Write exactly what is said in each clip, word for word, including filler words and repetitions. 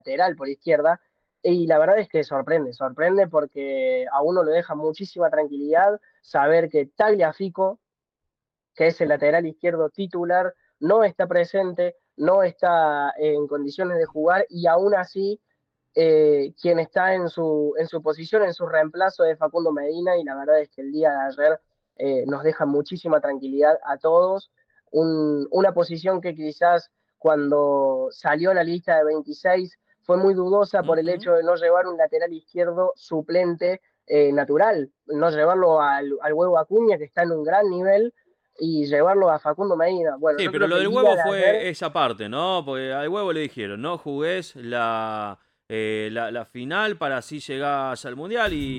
lateral por izquierda, y la verdad es que sorprende, sorprende porque a uno le deja muchísima tranquilidad saber que Tagliafico, que es el lateral izquierdo titular, no está presente, no está en condiciones de jugar y aún así eh, quien está en su, en su posición, en su reemplazo es Facundo Medina y la verdad es que el día de ayer eh, nos deja muchísima tranquilidad a todos. Un, una posición que quizás cuando salió la lista de veintiséis fue muy dudosa por el Ujú. hecho de no llevar un lateral izquierdo suplente eh, natural, no llevarlo al, al huevo Acuña, que está en un gran nivel, y llevarlo a Facundo Medina. Bueno, Sí, yo pero creo lo que del el día huevo de ayer, fue esa parte, ¿no? Porque al huevo le dijeron, no jugués la, eh, la, la final para así llegás al mundial y,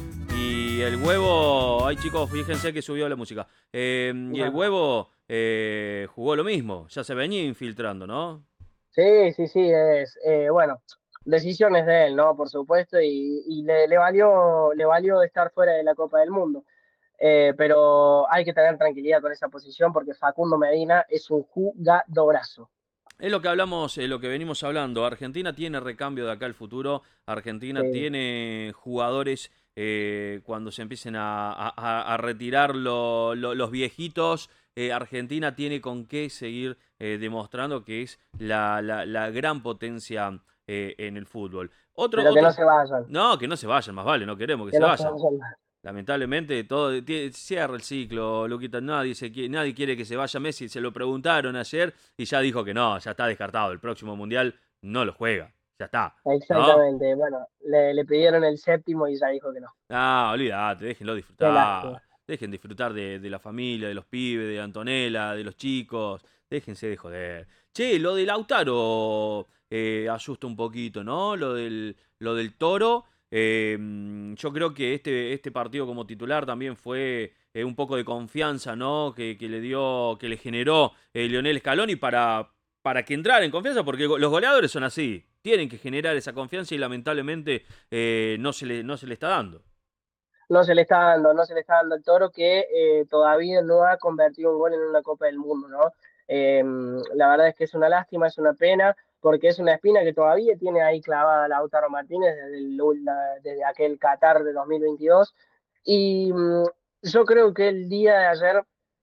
y el huevo, ay chicos, fíjense que subió la música. Eh, y el huevo eh, jugó lo mismo, ya se venía infiltrando, ¿no? sí, sí, sí, es, eh, bueno, decisiones de él, ¿no? Por supuesto, y, y le, le valió, le valió estar fuera de la Copa del Mundo. Eh, pero hay que tener tranquilidad con esa posición porque Facundo Medina es un jugadorazo. Es lo que hablamos, eh, lo que venimos hablando. Argentina tiene recambio de acá al futuro. Argentina Sí, tiene jugadores eh, cuando se empiecen a, a- a retirar lo- lo- los viejitos. eh, Argentina tiene con qué seguir eh, demostrando que es la, la- la gran potencia eh, en el fútbol. Otro, pero que no otro. se vayan, No, que no se vayan, más vale, no queremos que que se no se vayan. vayan. Lamentablemente, todo tie- cierra el ciclo, Luquita. Nadie, se, qui- nadie quiere que se vaya Messi. Se lo preguntaron ayer y ya dijo que no, ya está descartado. El próximo mundial no lo juega. Ya está. ¿No? Exactamente, bueno, le, le pidieron el séptimo y ya dijo que no. Ah, olvídate, déjenlo Qué lástima. disfrutar. Dejen disfrutar de, de la familia, de los pibes, de Antonella, de los chicos. Déjense de joder. Che, lo del Lautaro eh, asusta un poquito, ¿no? Lo del, lo del Toro. eh, yo creo que este, este partido como titular también fue eh, un poco de confianza, ¿no? Que, que le dio, que le generó eh, Lionel Scaloni para, para que entrara en confianza, porque los goleadores son así. Tienen que generar esa confianza y lamentablemente eh, no se le, no se le está dando. No se le está dando, no se le está dando el Toro que eh, todavía no ha convertido un gol en una Copa del Mundo, ¿no? Eh, la verdad es que es una lástima, es una pena, porque es una espina que todavía tiene ahí clavada Lautaro Martínez desde, el, la, desde aquel Qatar de dos mil veintidós. Y mm, yo creo que el día de ayer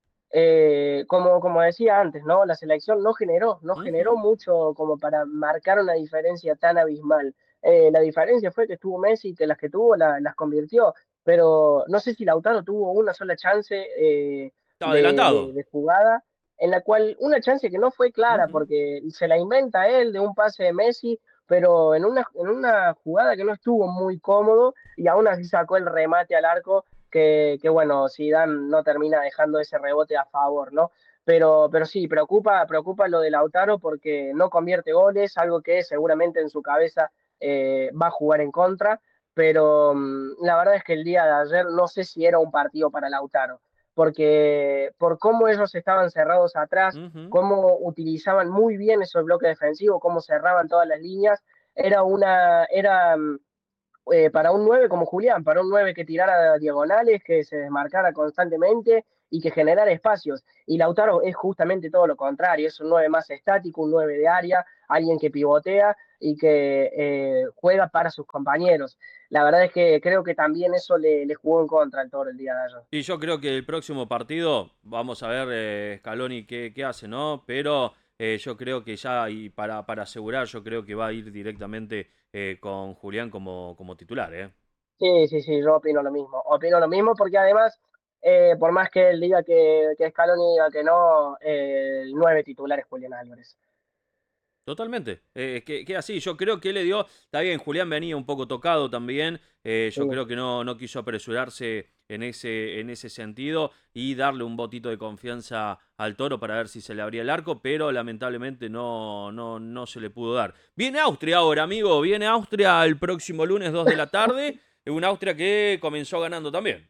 eh, como, como decía antes, ¿no? La selección no generó, no generó Ujú. mucho como para marcar una diferencia tan abismal. Eh, la diferencia fue que estuvo Messi, que las que tuvo la- las convirtió, pero no sé si Lautaro tuvo una sola chance eh, Estaba de, de- adelantado. de jugada, en la cual una chance que no fue clara, Ujú. porque se la inventa él de un pase de Messi, pero en una, en una jugada que no estuvo muy cómodo y aún así sacó el remate al arco que, que bueno, Zidane no termina dejando ese rebote a favor, ¿no? Pero, pero sí, preocupa, preocupa lo de Lautaro porque no convierte goles, algo que seguramente en su cabeza eh, va a jugar en contra, pero um, la verdad es que el día de ayer no sé si era un partido para Lautaro, porque por cómo ellos estaban cerrados atrás, Ujú. cómo utilizaban muy bien esos bloques defensivos, cómo cerraban todas las líneas, era una, era um, eh, para un nueve como Julián, para un nueve que tirara diagonales, que se desmarcara constantemente y que generara espacios. Y Lautaro es justamente todo lo contrario, es un nueve más estático, un nueve de área, alguien que pivotea y que eh, juega para sus compañeros. La verdad es que creo que también eso le, le jugó en contra al Toro el día de ayer. Y yo creo que el próximo partido, vamos a ver eh, Scaloni qué, qué hace, ¿no? Pero eh, yo creo que ya, y para, para asegurar, yo creo que va a ir directamente eh, con Julián como, como titular, ¿eh? Sí, sí, sí, yo opino lo mismo. Opino lo mismo porque además, eh, por más que él diga que, que Scaloni diga que no, eh, el nueve titular es Julián Álvarez. Totalmente. Eh, que, que así, yo creo que le dio. Está bien, Julián venía un poco tocado también. eh, Sí. yo creo que no, no quiso apresurarse en ese, en ese sentido y darle un botito de confianza al Toro para ver si se le abría el arco, pero lamentablemente no, no, no se le pudo dar. Viene Austria ahora, amigo. Viene Austria el próximo lunes dos de la tarde. Un Austria que comenzó ganando también.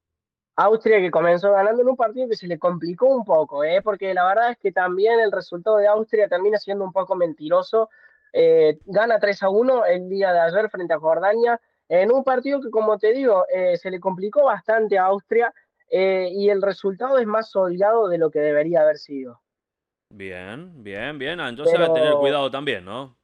Austria que comenzó ganando en un partido que se le complicó un poco, ¿eh? Porque la verdad es que también el resultado de Austria termina siendo un poco mentiroso. Eh, gana tres a uno el día de ayer frente a Jordania, en un partido que, como te digo, eh, se le complicó bastante a Austria eh, y el resultado es más holgado de lo que debería haber sido. Bien, bien, bien. Ah, entonces va a tener Pero cuidado también, ¿no?